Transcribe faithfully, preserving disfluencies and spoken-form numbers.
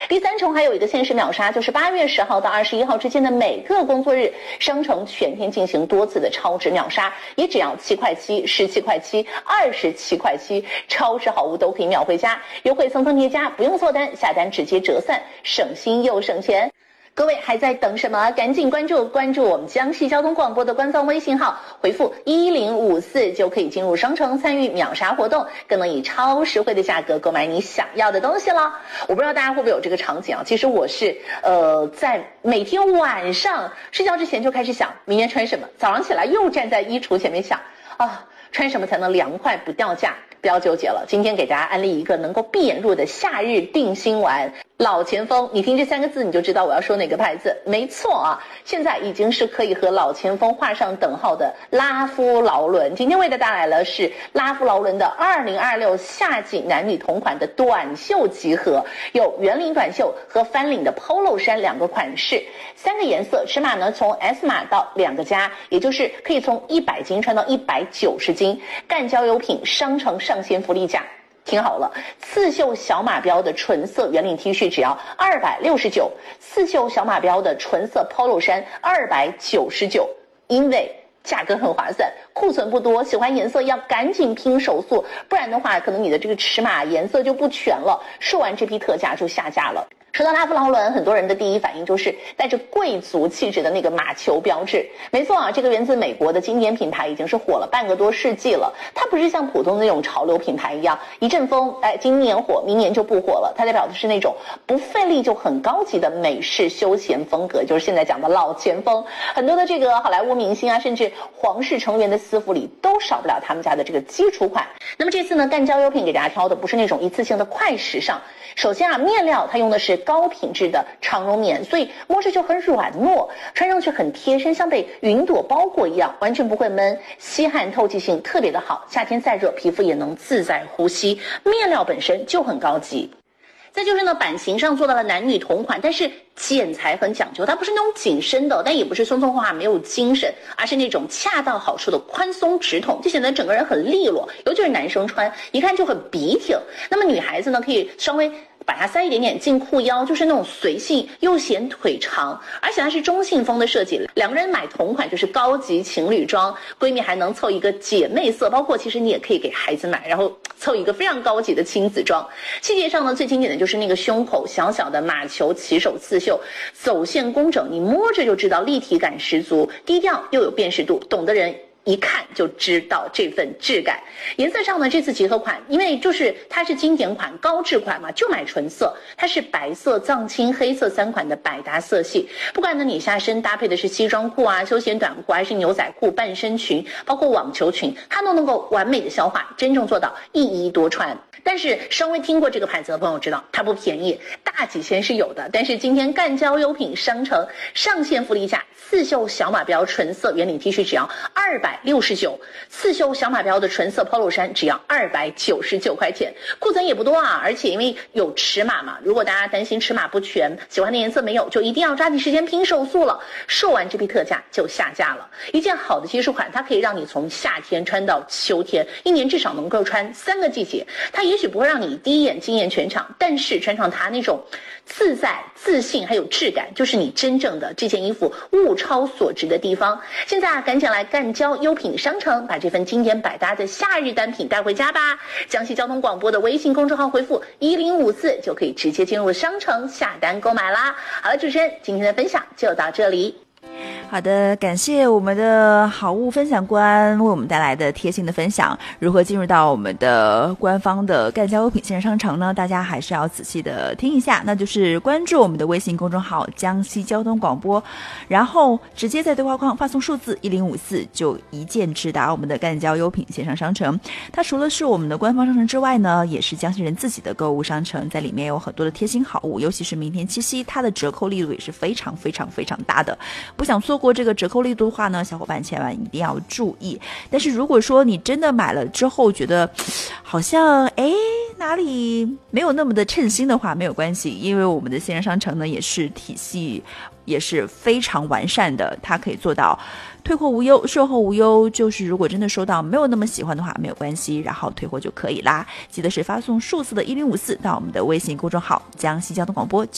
第三重还有一个限时秒杀，就是八月十号到二十一号之间的每个工作日，商城全天进行多次的超值秒杀，也只要七块七、十七块七、二十七块七，超值好物都可以秒回家，优惠层层叠加，不用凑单，下单直接折算，省心又省钱。各位还在等什么？赶紧关注关注我们江西交通广播的官方微信号，回复一零五四就可以进入商城参与秒杀活动，更能以超实惠的价格购买你想要的东西了。我不知道大家会不会有这个场景啊？其实我是呃在每天晚上睡觉之前就开始想明天穿什么，早上起来又站在衣橱前面想啊，穿什么才能凉快不掉价？不要纠结了，今天给大家安利一个能够闭眼入的夏日定心丸。老前锋，你听这三个字你就知道我要说哪个牌子。没错啊，现在已经是可以和老前锋画上等号的拉夫劳伦。今天为大家带来了是拉夫劳伦的二零二六夏季男女同款的短袖集合，有圆领短袖和翻领的 polo 衫两个款式，三个颜色，尺码呢从 S 码到两个加，也就是可以从一百斤穿到一百九十斤。干胶优品商城上线福利价。听好了，刺绣小马标的纯色圆领 T 恤只要二百六十九，刺绣小马标的纯色 polo 衫二百九十九，因为价格很划算，库存不多，喜欢颜色要赶紧拼手速，不然的话可能你的这个尺码颜色就不全了，售完这批特价就下架了。说到拉夫劳伦，很多人的第一反应就是带着贵族气质的那个马球标志。没错啊，这个源自美国的经典品牌已经是火了半个多世纪了。它不是像普通的那种潮流品牌一样，一阵风，哎，今年火，明年就不火了。它代表的是那种不费力就很高级的美式休闲风格，就是现在讲的老前锋。很多的这个好莱坞明星啊，甚至皇室成员的私服里都少不了他们家的这个基础款。那么这次呢，干胶优品给大家挑的不是那种一次性的快时尚。首先啊，面料它用的是高品质的长绒棉，所以摸着就很软糯，穿上去很贴身，像被云朵包裹一样，完全不会闷，吸汗透气性特别的好，夏天再热皮肤也能自在呼吸。面料本身就很高级。再就是呢，版型上做到了男女同款，但是剪裁很讲究，它不是那种紧身的，但也不是松松垮垮没有精神，而是那种恰到好处的宽松直筒，就显得整个人很利落，尤其是男生穿一看就很笔挺。那么女孩子呢，可以稍微把它塞一点点进裤腰，就是那种随性又显腿长，而且它是中性风的设计，两个人买同款就是高级情侣装，闺蜜还能凑一个姐妹色，包括其实你也可以给孩子买，然后凑一个非常高级的亲子装。细节上呢，最经典的就是那个胸口小小的马球起手刺绣，走线工整，你摸着就知道立体感十足，低调又有辨识度，懂的人一看就知道这份质感。颜色上呢，这次集合款因为就是它是经典款高质款嘛，就买纯色，它是白色藏青黑色三款的百搭色系。不管呢你下身搭配的是西装裤啊、休闲短裤，还是牛仔裤、半身裙，包括网球裙，它都能够完美的消化，真正做到一衣多穿。但是稍微听过这个牌子的朋友知道它不便宜，大几千是有的，但是今天干胶优品商城上线福利价，刺绣小马标纯色圆领 T 恤只要二百六十九，刺绣小马标的纯色 polo 衫只要二百九十九块钱，库存也不多啊，而且因为有尺码嘛，如果大家担心尺码不全，喜欢的颜色没有，就一定要抓紧时间拼手速了，售完这批特价就下架了。一件好的基础款，它可以让你从夏天穿到秋天，一年至少能够穿三个季节。它也许不会让你第一眼惊艳全场，但是穿上它那种自在、自信还有质感，就是你真正的这件衣服物超所值的地方。现在啊，赶紧来干胶优品商城，把这份经典百搭的夏日单品带回家吧。江西交通广播的微信公众号回复一零五四就可以直接进入商城下单购买啦。好了，主持人，今天的分享就到这里。 好的，感谢我们的好物分享官为我们带来的贴心的分享。如何进入到我们的官方的干胶优品线上商城呢？大家还是要仔细的听一下，那就是关注我们的微信公众号江西交通广播，然后直接在对话框发送数字一零五四，就一键直达我们的干胶优品线上商城。它除了是我们的官方商城之外呢，也是江西人自己的购物商城，在里面有很多的贴心好物，尤其是明天七夕，它的折扣力度也是非常非常非常大的。不想错过这个折扣力度的话呢，小伙伴千万一定要注意。但是如果说你真的买了之后觉得好像诶哪里没有那么的称心的话，没有关系，因为我们的线上商城呢也是体系也是非常完善的，它可以做到退货无忧、售后无忧，就是如果真的收到没有那么喜欢的话没有关系，然后退货就可以啦。记得是发送数字的一零五四到我们的微信公众号江西交通广播。